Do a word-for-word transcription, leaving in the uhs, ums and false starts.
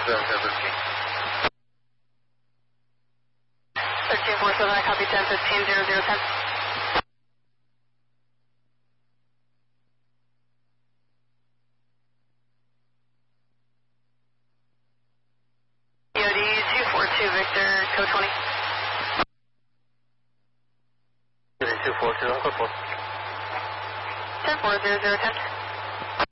seven thirteen. thirteen four seven, I copy ten fifteen zero zero ten. E O D two four two Victor, code twenty. two four two, code four. ten four zero zero ten.